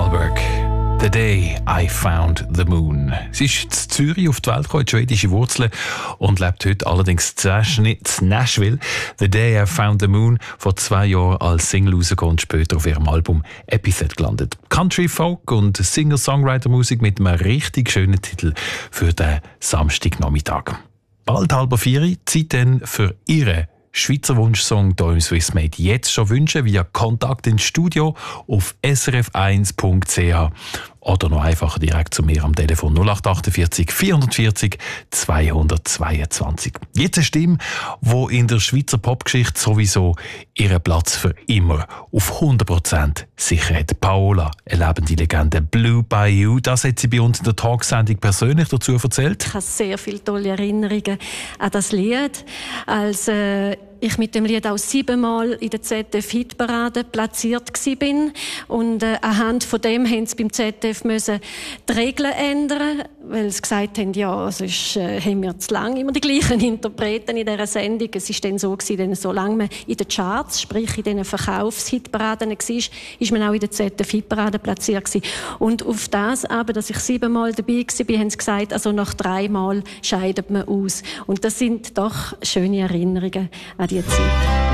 Wahlberg. «The Day I Found the Moon». Sie ist in Zürich auf die Welt gekommen, schwedische Wurzeln, und lebt heute allerdings in Nashville. «The Day I Found the Moon», vor 2 Jahren als Single rausgekommen und später auf ihrem Album «Epithet» gelandet. Country, Folk und Singer-Songwriter-Musik mit einem richtig schönen Titel für den Samstagnachmittag. Bald 3:30, Zeit dann für Ihre Schweizer Wunschsong hier im Swissmade. Jetzt schon wünschen via Kontakt ins Studio auf srf1.ch oder noch einfacher direkt zu mir am Telefon 0848 440 222. Jetzt eine Stimme, die in der Schweizer Popgeschichte sowieso ihren Platz für immer auf 100% sicher hat. Paola, eine lebende Legende. «Blue Bayou», das hat sie bei uns in der Talksendung persönlich dazu erzählt. Ich habe sehr viele tolle Erinnerungen an das Lied. Als ich mit dem Lied auch 7-mal in der ZDF-Hitparade platziert war. Und anhand von dem mussten sie beim ZDF die Regeln ändern, weil sie gesagt haben, ja, sonst haben wir zu lange immer die gleichen Interpreten in dieser Sendung. Es war dann so, solange man in den Charts, sprich in diesen Verkaufshitparaden war, ist man auch in der ZDF-Hitparade platziert gewesen. Und auf das aber, dass ich 7-mal dabei war, haben sie gesagt, also nach 3-mal scheidet man aus. Und das sind doch schöne Erinnerungen an die Zeit.